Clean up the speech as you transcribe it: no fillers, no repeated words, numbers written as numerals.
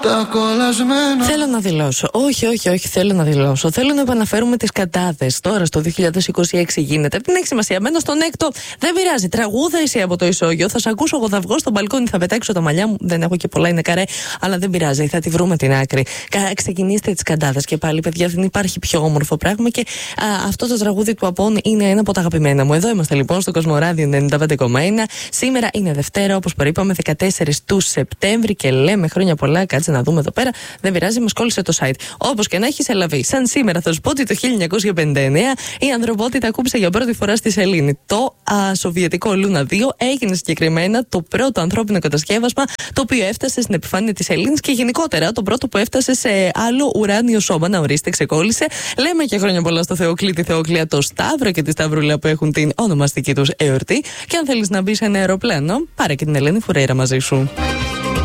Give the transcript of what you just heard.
τα κολλασμένα. Θέλω να δηλώσω. Όχι, θέλω να δηλώσω. Θέλω να επαναφέρουμε τις καντάδες. Τώρα στο 2026 γίνεται. Δεν έχει σημασία. Μένω στον έκτο. Δεν πειράζει. Τραγούδα εσύ από το ισόγειο. Θα σε ακούσω. Εγώ θα βγω στο μπαλκόνι. Θα πετάξω τα μαλλιά μου. Δεν έχω και πολλά, είναι καρέ. Αλλά δεν πειράζει. Θα τη βρούμε την άκρη. Ξεκινήστε τις καντάδες. Και πάλι, παιδιά, δεν υπάρχει πιο όμορφο πράγμα. Και αυτό το τραγούδι του Απών είναι ένα από τα αγαπημένα μου. Εδώ είμαστε λοιπόν στο Κοσμοράδιο 95,1. Σήμερα είναι Δευτέρα, όπως προείπαμε, 14 του Σεπτέμβρη. Και λέμε χρόνια πολλά. Κάτσε να δούμε εδώ πέρα. Δεν πειράζει, μας κόλλησε το site. Όπως και να έχει, ελαβεί. Σαν σήμερα θα σου πω ότι το 1959 η ανθρωπότητα ακούμπησε για πρώτη φορά στη σελήνη. Το σοβιετικό Λούνα 2 έγινε συγκεκριμένα το πρώτο ανθρώπινο κατασκεύασμα το οποίο έφτασε στην επιφάνεια της σελήνης και γενικότερα το πρώτο που έφτασε σε άλλο ουράνιο σώμα. Να ορίστε, ξεκόλλησε. Λέμε και χρόνια πολλά στο Θεόκλη, τη Θεόκλεια, το Σταύρο και τη Σταυρούλα που έχουν την ονομαστική τους εορτή. Και αν θέλεις να μπει σε ένα αεροπλάνο, πάρε και την Ελένη Φουρέιρα μαζί σου.